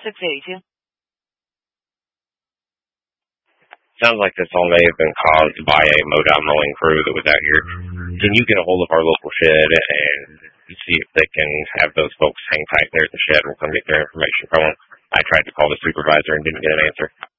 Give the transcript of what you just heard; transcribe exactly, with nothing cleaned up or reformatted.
six eighty-two. Sounds like this all may have been caused by a modem mowing crew that was out here. Can you get a hold of our local shed and see if they can have those folks hang tight there at the shed? We'll come get their information from them. I tried to call the supervisor and didn't get an answer.